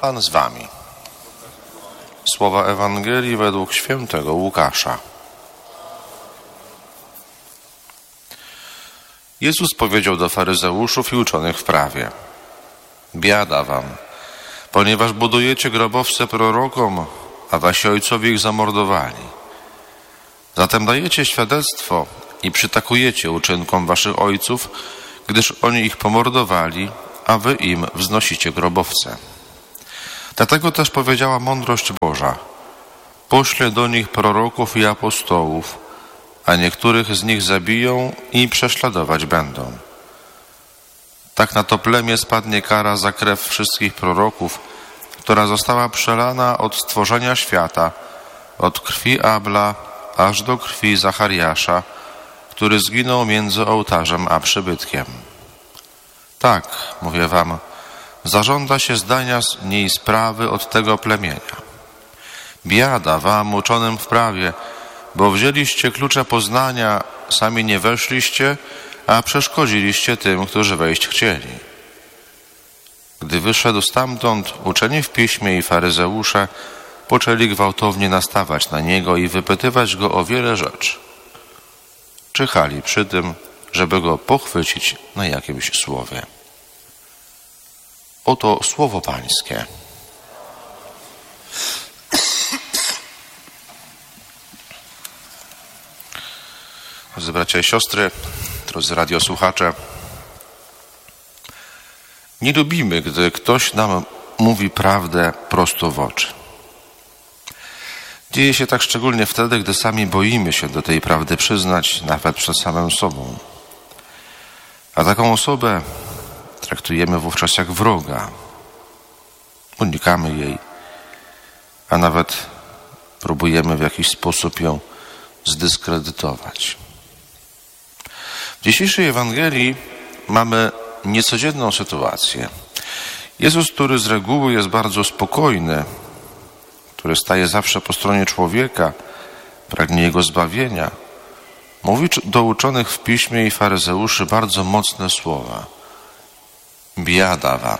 Pan z wami. Słowa Ewangelii według świętego Łukasza. Jezus powiedział do faryzeuszów i uczonych w prawie: biada wam, ponieważ budujecie grobowce prorokom, a wasi ojcowie ich zamordowali. Zatem dajecie świadectwo i przytakujecie uczynkom waszych ojców, gdyż oni ich pomordowali, a wy im wznosicie grobowce. Dlatego też powiedziała mądrość Boża: poślę do nich proroków i apostołów, a niektórych z nich zabiją i prześladować będą. Tak na to plemię spadnie kara za krew wszystkich proroków, która została przelana od stworzenia świata, od krwi Abla aż do krwi Zachariasza, który zginął między ołtarzem a przybytkiem. Tak, mówię wam, zażąda się zdania z niej sprawy od tego plemienia. Biada wam, uczonym w prawie, bo wzięliście klucze poznania, sami nie weszliście, a przeszkodziliście tym, którzy wejść chcieli. Gdy wyszedł stamtąd, uczeni w piśmie i faryzeusze poczęli gwałtownie nastawać na niego i wypytywać go o wiele rzeczy. Czyhali przy tym, żeby go pochwycić na jakimś słowie. Oto słowo Pańskie. Drodzy bracia i siostry, drodzy radiosłuchacze, nie lubimy, gdy ktoś nam mówi prawdę prosto w oczy. Dzieje się tak szczególnie wtedy, gdy sami boimy się do tej prawdy przyznać, nawet przed samym sobą. A taką osobę traktujemy wówczas jak wroga. Unikamy jej, a nawet próbujemy w jakiś sposób ją zdyskredytować. W dzisiejszej Ewangelii mamy niecodzienną sytuację. Jezus, który z reguły jest bardzo spokojny, który staje zawsze po stronie człowieka, pragnie jego zbawienia, mówi do uczonych w piśmie i faryzeuszy bardzo mocne słowa. Biada wam.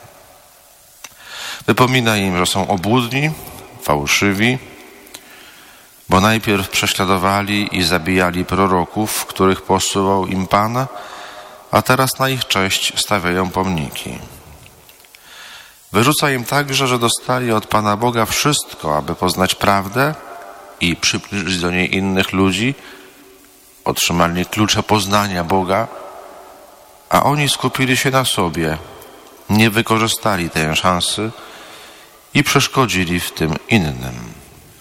Wypomina im, że są obłudni, fałszywi, bo najpierw prześladowali i zabijali proroków, których posyłał im Pan, a teraz na ich cześć stawiają pomniki. Wyrzuca im także, że dostali od Pana Boga wszystko, aby poznać prawdę i przybliżyć do niej innych ludzi. Otrzymali klucze poznania Boga, a oni skupili się na sobie, nie wykorzystali tej szansy i przeszkodzili w tym innym.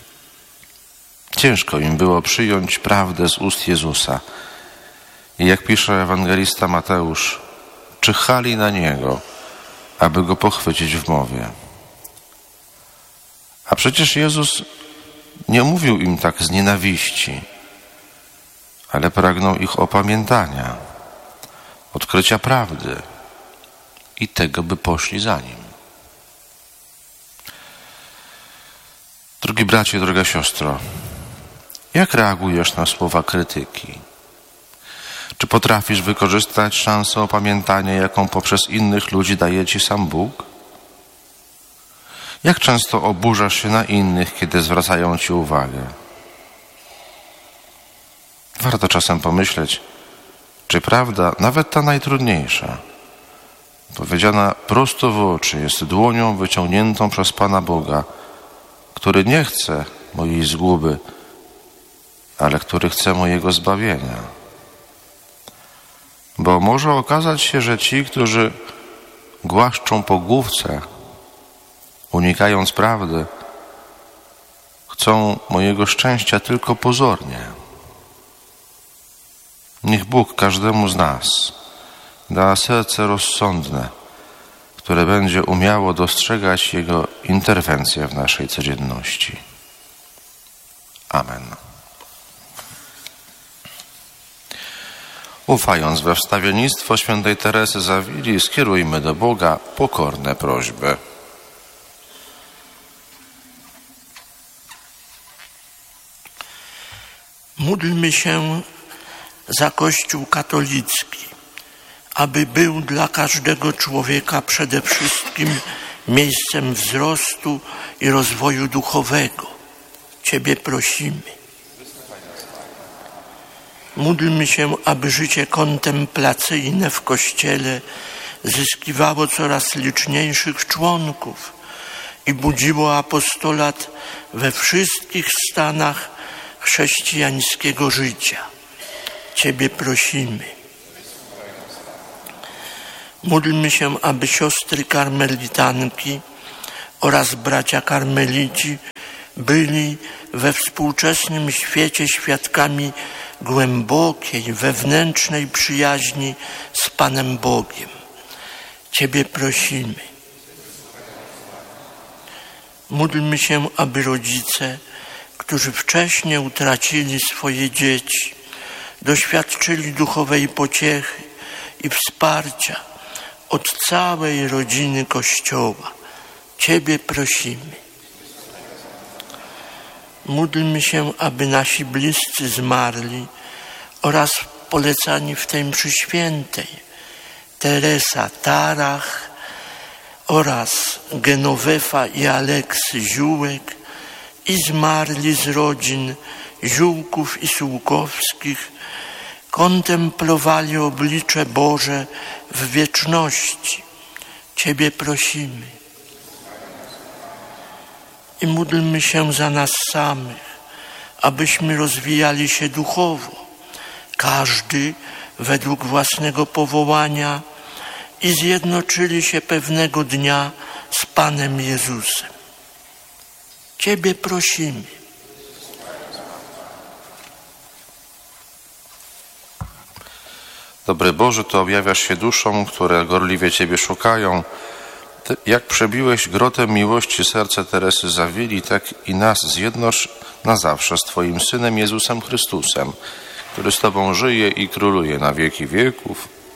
Ciężko im było przyjąć prawdę z ust Jezusa. I jak pisze ewangelista Mateusz, czyhali na Niego, aby Go pochwycić w mowie. A przecież Jezus nie mówił im tak z nienawiści, ale pragnął ich opamiętania, odkrycia prawdy i tego, by poszli za Nim. Drogi bracie, droga siostro, jak reagujesz na słowa krytyki? Czy potrafisz wykorzystać szansę opamiętania, jaką poprzez innych ludzi daje Ci sam Bóg? Jak często oburzasz się na innych, kiedy zwracają Ci uwagę? Warto czasem pomyśleć, czy prawda, nawet ta najtrudniejsza, powiedziana prosto w oczy, jest dłonią wyciągniętą przez Pana Boga, który nie chce mojej zguby, ale który chce mojego zbawienia. Bo może okazać się, że ci, którzy głaszczą po główce, unikając prawdy, chcą mojego szczęścia tylko pozornie. Niech Bóg każdemu z nas da serce rozsądne, które będzie umiało dostrzegać Jego interwencje w naszej codzienności. Amen. Ufając we wstawiennictwo świętej Teresy z Awili, skierujmy do Boga pokorne prośby. Módlmy się za Kościół katolicki, aby był dla każdego człowieka przede wszystkim miejscem wzrostu i rozwoju duchowego. Ciebie prosimy. Módlmy się, aby życie kontemplacyjne w Kościele zyskiwało coraz liczniejszych członków i budziło apostolat we wszystkich stanach chrześcijańskiego życia. Ciebie prosimy. Módlmy się, aby siostry karmelitanki oraz bracia karmelici byli we współczesnym świecie świadkami głębokiej, wewnętrznej przyjaźni z Panem Bogiem. Ciebie prosimy. Módlmy się, aby rodzice, którzy wcześnie utracili swoje dzieci, doświadczyli duchowej pociechy i wsparcia od całej rodziny Kościoła. Ciebie prosimy. Módlmy się, aby nasi bliscy zmarli oraz polecani w tej mszy świętej Teresa Tarach oraz Genovefa i Aleksy Ziółek i zmarli z rodzin Ziółków i Sułkowskich kontemplowali oblicze Boże w wieczności. Ciebie prosimy. I módlmy się za nas samych, abyśmy rozwijali się duchowo, każdy według własnego powołania i zjednoczyli się pewnego dnia z Panem Jezusem. Ciebie prosimy. Dobry Boże, Ty objawiasz się duszom, które gorliwie Ciebie szukają. Ty, jak przebiłeś grotem miłości serce Teresy Zawili, tak i nas zjednocz na zawsze z Twoim Synem Jezusem Chrystusem, który z Tobą żyje i króluje na wieki wieków.